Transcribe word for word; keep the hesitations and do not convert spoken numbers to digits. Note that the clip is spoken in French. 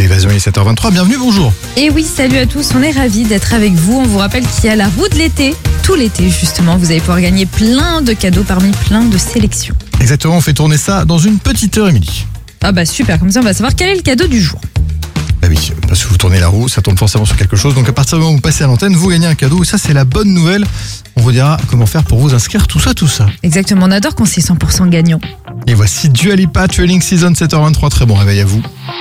écoutez Évasion, il est sept heures vingt-trois, bienvenue, bonjour. Et oui, salut à tous, on est ravis d'être avec vous. On vous rappelle qu'il y a la roue de l'été, tout l'été justement. Vous allez pouvoir gagner plein de cadeaux parmi plein de sélections. Exactement, on fait tourner ça dans une petite heure, Émilie. Ah bah super, comme ça on va savoir quel est le cadeau du jour. Bah oui, parce que vous tournez la roue, ça tombe forcément sur quelque chose. Donc à partir du moment où vous passez à l'antenne, vous gagnez un cadeau. Et ça, c'est la bonne nouvelle. On vous dira comment faire pour vous inscrire, tout ça, tout ça. Exactement, on adore quand c'est cent pour cent gagnant. Et voici Dua Lipa, Trailing Season, sept heures vingt-trois. Très bon réveil à vous.